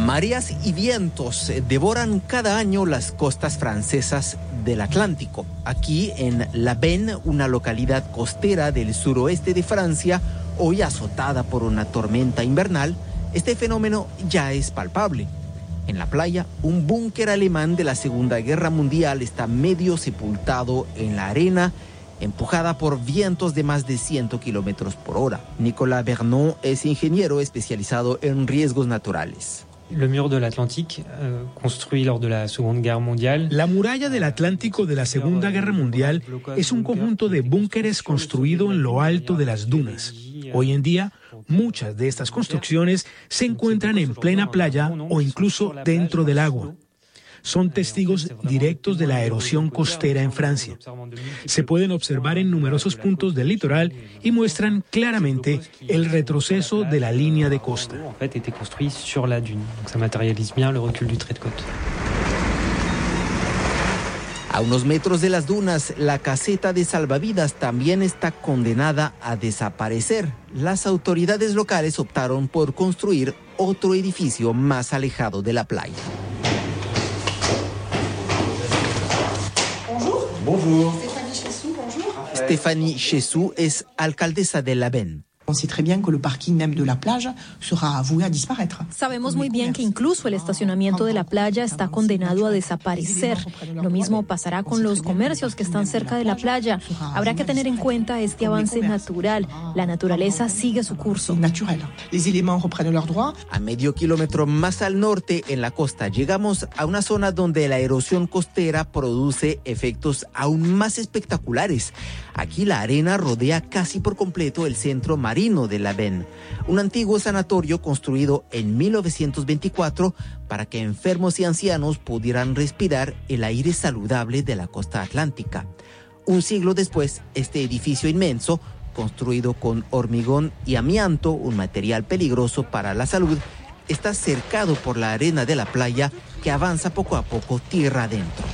Mareas y vientos devoran cada año las costas francesas del Atlántico. Aquí en La Benne, una localidad costera del suroeste de Francia, hoy azotada por una tormenta invernal, este fenómeno ya es palpable. En la playa, un búnker alemán de la Segunda Guerra Mundial está medio sepultado en la arena, empujada por vientos de más de 100 kilómetros por hora. Nicolas Vernon es ingeniero especializado en riesgos naturales. Le mur de l'Atlantique, construit lors de la Seconde Guerre mondiale. La muralla del Atlántico de la Segunda Guerra Mundial es un conjunto de búnkeres construido en lo alto de las dunas. Hoy en día, muchas de estas construcciones se encuentran en plena playa o incluso dentro del agua. Son testigos directos de la erosión costera en Francia. Se pueden observar en numerosos puntos del litoral y muestran claramente el retroceso de la línea de costa. A unos metros de las dunas, la caseta de salvavidas también está condenada a desaparecer. Las autoridades locales optaron por construir otro edificio más alejado de la playa. Bonjour. Stéphanie Chessou es alcaldesa de La Benne. Sabemos muy bien que incluso el estacionamiento de la playa está condenado a desaparecer. Lo mismo pasará con los comercios que están cerca de la playa. Habrá que tener en cuenta este avance natural. La naturaleza sigue su curso. A medio kilómetro más al norte, en la costa, llegamos a una zona donde la erosión costera produce efectos aún más espectaculares. Aquí la arena rodea casi por completo el centro marino de La Benne, un antiguo sanatorio construido en 1924 para que enfermos y ancianos pudieran respirar el aire saludable de la costa atlántica. Un siglo después, este edificio inmenso, construido con hormigón y amianto, un material peligroso para la salud, está cercado por la arena de la playa que avanza poco a poco tierra adentro.